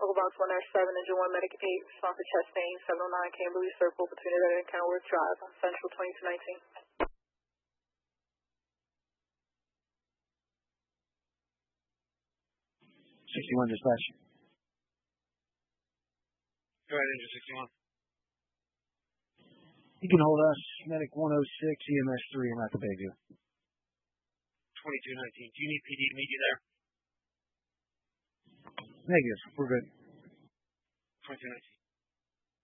Total Box 1-7, Engine 1, Medic 8, respond for chest pain, 709 Camberley Circle, between the and Kenilworth Drive, on Central 2219. 61 dispatch. Go ahead, Engine 61. You can hold us, Medic 106, EMS 3 in Rocket Bayview. 2219. Do you need PD to meet you there? Negative. We're good. 2219.